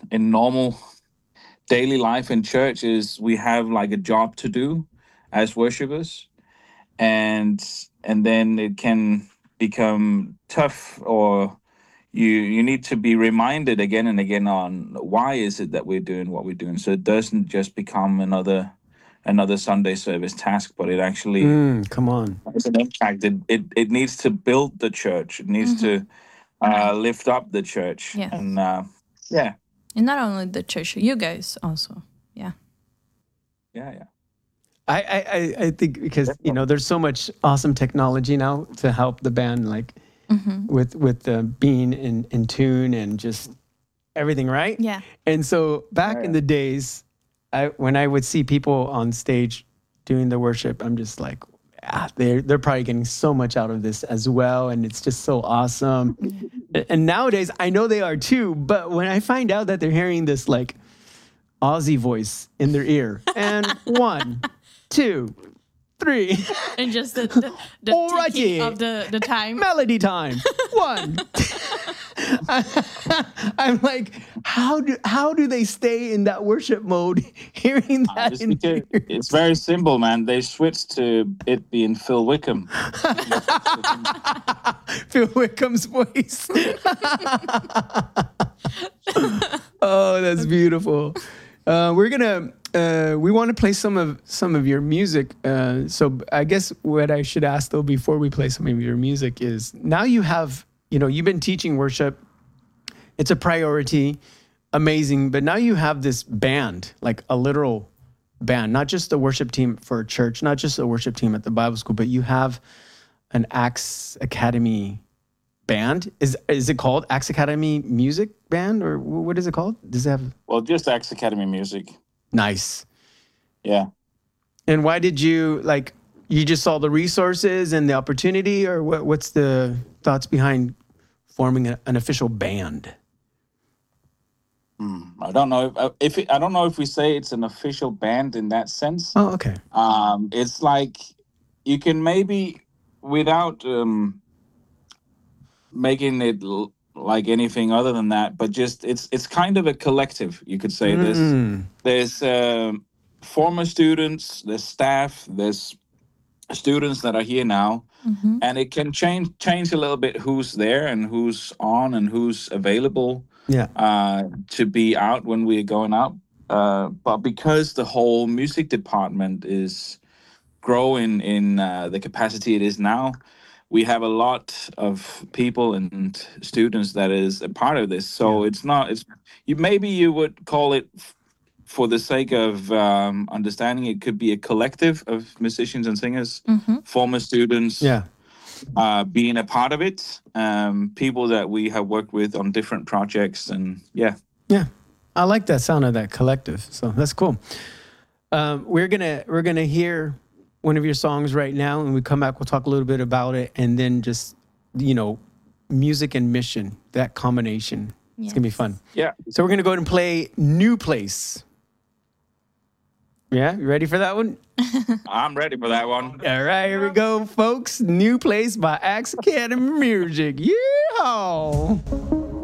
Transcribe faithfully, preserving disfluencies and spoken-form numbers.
in normal daily life in church is we have like a job to do as worshipers, and and then it can become tough, or you you need to be reminded again and again on why is it that we're doing what we're doing, so it doesn't just become another another Sunday service task, but it actually Mm, come on. has an impact. It, it it needs to build the church. It needs Mm-hmm. to uh, lift up the church, Yes. and uh, yeah, And not only the church, you guys also. Yeah. yeah, yeah. I, I, I- I think because, you know, there's so much awesome technology now to help the band, like Mm-hmm. with with uh, being in, in tune and just everything, right? Yeah. And so back Oh, in yeah. the days, I when I would see people on stage doing the worship, I'm just like, ah, they're they're probably getting so much out of this as well, and it's just so awesome. A- And nowadays, I know they are too. But when I find out that they're hearing this like Aussie voice in their ear, and one, two, three, And just the the, the Alrighty. ticking of the, the time. melody time, one. I'm like, how do how do they stay in that worship mode, hearing that? It's, in because, their it's very simple, man. They switched to it being Phil Wickham. Phil Wickham's voice. Oh, that's beautiful. Uh, we're gonna uh, we want to play some of some of your music. Uh, so I guess what I should ask though before we play some of your music is, now you have, you know, you've been teaching worship. It's a priority, amazing. But now you have this band, like a literal band, not just the worship team for a church, not just a worship team at the Bible school, but you have an Acts Academy band. Is is it called Acts Academy Music Band, or wh- what is it called? Does it have Well, just Acts Academy Music. nice? Yeah. And why did you like? You just saw the resources and the opportunity, or what? What's the thoughts behind forming a, an official band? I don't know if, uh, if it, I don't know if we say it's an official band in that sense. Oh, okay. Um, it's like you can maybe, without um, making it l- like anything other than that, but just it's it's kind of a collective. You could say this. Mm, There's um, former students, there's staff, there's students that are here now, Mm-hmm. and it can change change a little bit who's there and who's on and who's available yeah. uh, to be out when we're going out. Uh, but because the whole music department is growing in uh, the capacity it is now, we have a lot of people and students that is a part of this. So it's not it's you maybe you would call it f- for the sake of um, understanding, it could be a collective of musicians and singers, Mm-hmm. former students, Yeah. uh, being a part of it, um, people that we have worked with on different projects, and yeah. Yeah, I like that sound of that collective. So that's cool. Um, we're gonna we're gonna hear one of your songs right now, and we come back. We'll talk a little bit about it, and then just, you know, music and mission, that combination. It's gonna be fun. Yeah. So we're gonna go ahead and play "New Place." Yeah, you ready for that one? I'm ready for that one. All right, here we go, folks. "New Place" by Acts Academy Music. Yeehaw!